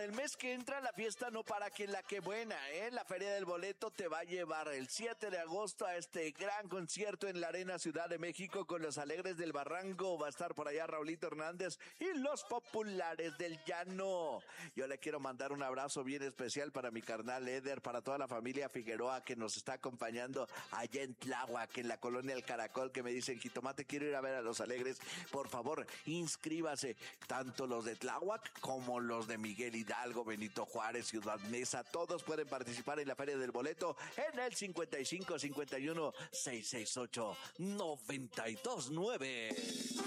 el mes que entra la fiesta no para que la que buena, ¿eh? La Feria del Boleto te va a llevar el 7 de agosto a este gran concierto en la Arena Ciudad de México con los Alegres del Barranco. Va a estar por allá Raulito Hernández y los Populares del Llano. Yo le quiero mandar un abrazo bien especial para mi carnal Eder, para toda la familia Figueroa que nos está acompañando allá en Tláhuac, en la colonia El Caracol, que me dicen, Jitomate, quiero ir a ver a los Alegres. Por favor, inscríbase, tanto los de Tláhuac como los de Miguel Hidalgo, Benito Juárez, Ciudad Neza, todos pueden participar en la Feria del Boleto en el 55 51 668 929.